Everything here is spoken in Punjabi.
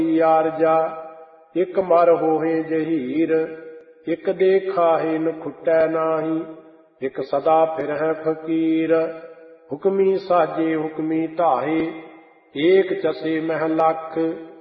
ਆਰਜਾ। ਇਕ ਮਰ ਹੋਏ ਜਹੀਰ, ਇਕ ਦੇ ਖਾਹੇ ਨ ਖੁੱਟੈ ਨਾਹੀ। ਇਕ ਸਦਾ ਫਿਰਹਿ ਫਕੀਰ, ਹੁਕਮੀ ਸਾਜੇ ਹੁਕਮੀ ਢਾਹੇ। ਏਕ ਚਸੇ ਮਹਿ ਲੱਖ,